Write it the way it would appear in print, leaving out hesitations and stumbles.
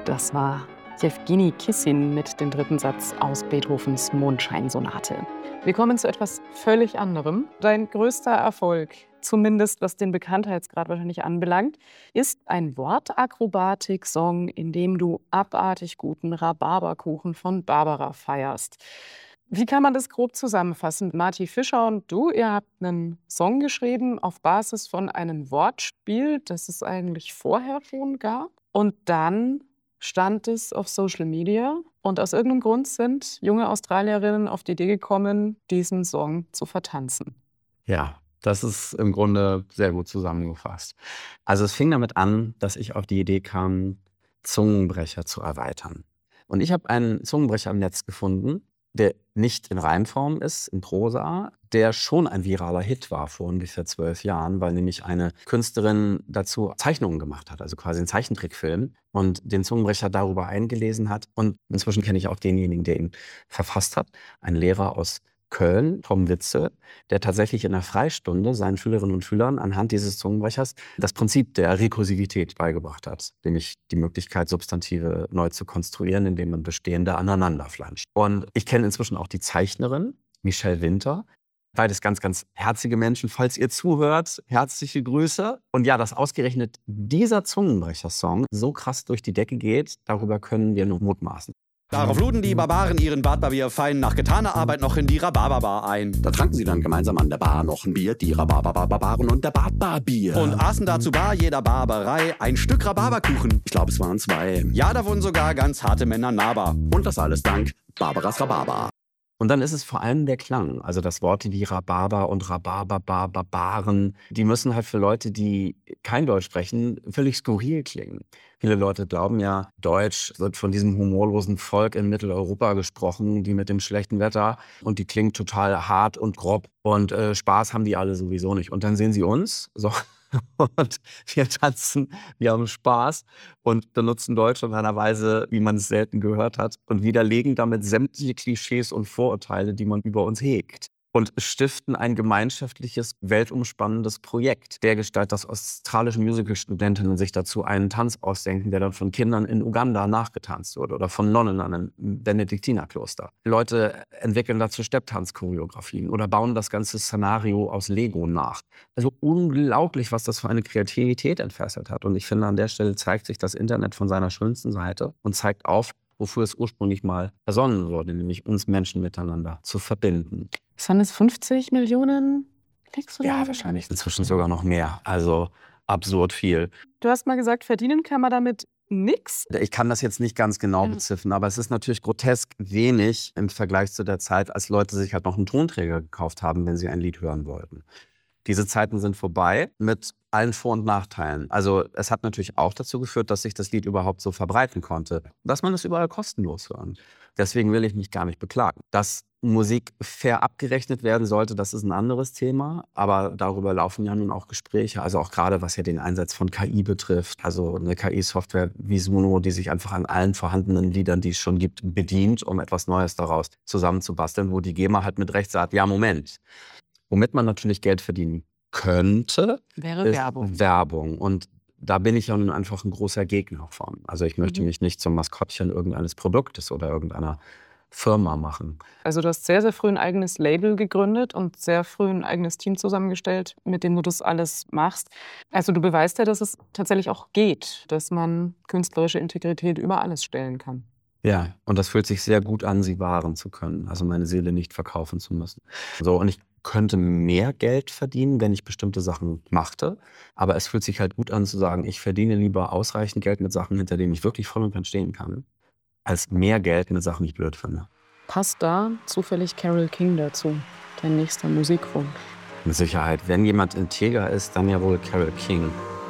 Das war Jewgeni Kissin mit dem dritten Satz aus Beethovens Mondscheinsonate. Wir kommen zu etwas völlig anderem. Dein größter Erfolg, zumindest was den Bekanntheitsgrad wahrscheinlich anbelangt, ist ein Wortakrobatik-Song, in dem du abartig guten Rhabarberkuchen von Barbara feierst. Wie kann man das grob zusammenfassen? Marty Fischer und du, ihr habt einen Song geschrieben auf Basis von einem Wortspiel, das es eigentlich vorher schon gab. Und dann stand es auf Social Media und aus irgendeinem Grund sind junge Australierinnen auf die Idee gekommen, diesen Song zu vertanzen. Ja, das ist im Grunde sehr gut zusammengefasst. Also es fing damit an, dass ich auf die Idee kam, Zungenbrecher zu erweitern. Und ich habe einen Zungenbrecher im Netz gefunden, der nicht in Reimform ist, in Prosa, der schon ein viraler Hit war vor ungefähr 12 Jahren, weil nämlich eine Künstlerin dazu Zeichnungen gemacht hat, also quasi einen Zeichentrickfilm und den Zungenbrecher darüber eingelesen hat. Und inzwischen kenne ich auch denjenigen, der ihn verfasst hat, ein Lehrer aus Köln, Tom Witze, der tatsächlich in der Freistunde seinen Schülerinnen und Schülern anhand dieses Zungenbrechers das Prinzip der Rekursivität beigebracht hat, nämlich die Möglichkeit, Substantive neu zu konstruieren, indem man bestehende aneinander flanscht. Und ich kenne inzwischen auch die Zeichnerin, Michelle Winter. Beides ganz, ganz herzige Menschen. Falls ihr zuhört, herzliche Grüße. Und ja, dass ausgerechnet dieser Zungenbrecher-Song so krass durch die Decke geht, darüber können wir nur mutmaßen. Darauf luden die Barbaren ihren Bartbarbier fein nach getaner Arbeit noch in die Rhabarberbar ein. Da tranken sie dann gemeinsam an der Bar noch ein Bier, die Rhabarberbarbaren und der Bartbarbier. Und aßen dazu bar jeder Barbarei ein Stück Rhabarberkuchen. Ich glaube, es waren 2. Ja, davon sogar ganz harte Männer nahbar. Und das alles dank Barbaras Rhabarber. Und dann ist es vor allem der Klang. Also das Worte wie Rhabarber und Rhabarberbarbaren, die müssen halt für Leute, die kein Deutsch sprechen, völlig skurril klingen. Viele Leute glauben ja, Deutsch wird von diesem humorlosen Volk in Mitteleuropa gesprochen, die mit dem schlechten Wetter. Und die klingt total hart und grob. Und Spaß haben die alle sowieso nicht. Und dann sehen sie uns, so. Und wir tanzen, wir haben Spaß und benutzen Deutsch in einer Weise, wie man es selten gehört hat und widerlegen damit sämtliche Klischees und Vorurteile, die man über uns hegt. Und stiften ein gemeinschaftliches, weltumspannendes Projekt. Dergestalt, dass australische Musicalstudentinnen sich dazu einen Tanz ausdenken, der dann von Kindern in Uganda nachgetanzt wird oder von Nonnen an einem Benediktinerkloster. Leute entwickeln dazu Stepptanzchoreografien oder bauen das ganze Szenario aus Lego nach. Also unglaublich, was das für eine Kreativität entfesselt hat. Und ich finde, an der Stelle zeigt sich das Internet von seiner schönsten Seite und zeigt auf, wofür es ursprünglich mal ersonnen wurde, nämlich uns Menschen miteinander zu verbinden. Waren es 50 Millionen Klicks? Oder? Ja, wahrscheinlich inzwischen sogar noch mehr. Also absurd viel. Du hast mal gesagt, verdienen kann man damit nix. Ich kann das jetzt nicht ganz genau beziffern, aber es ist natürlich grotesk wenig im Vergleich zu der Zeit, als Leute sich halt noch einen Tonträger gekauft haben, wenn sie ein Lied hören wollten. Diese Zeiten sind vorbei mit allen Vor- und Nachteilen. Also es hat natürlich auch dazu geführt, dass sich das Lied überhaupt so verbreiten konnte, dass man es überall kostenlos hören. Deswegen will ich mich gar nicht beklagen. Dass Musik fair abgerechnet werden sollte, das ist ein anderes Thema. Aber darüber laufen ja nun auch Gespräche. Also auch gerade was ja den Einsatz von KI betrifft. Also eine KI-Software wie Suno, die sich einfach an allen vorhandenen Liedern, die es schon gibt, bedient, um etwas Neues daraus zusammenzubasteln, wo die GEMA halt mit Recht sagt, ja Moment. Womit man natürlich Geld verdienen könnte, wäre ist Werbung. Werbung. Und da bin ich ja nun einfach ein großer Gegner von. Also ich möchte mich nicht zum Maskottchen irgendeines Produktes oder irgendeiner Firma machen. Also du hast sehr, sehr früh ein eigenes Label gegründet und sehr früh ein eigenes Team zusammengestellt, mit dem du das alles machst. Also du beweist ja, dass es tatsächlich auch geht, dass man künstlerische Integrität über alles stellen kann. Ja, und das fühlt sich sehr gut an, sie wahren zu können. Also meine Seele nicht verkaufen zu müssen. So, und ich könnte mehr Geld verdienen, wenn ich bestimmte Sachen machte. Aber es fühlt sich halt gut an zu sagen, ich verdiene lieber ausreichend Geld mit Sachen, hinter denen ich wirklich voll und ganz stehen kann, als mehr Geld mit Sachen, die ich blöd finde. Passt da zufällig Carole King dazu, dein nächster Musikwunsch? Mit Sicherheit. Wenn jemand integer ist, dann ja wohl Carole King.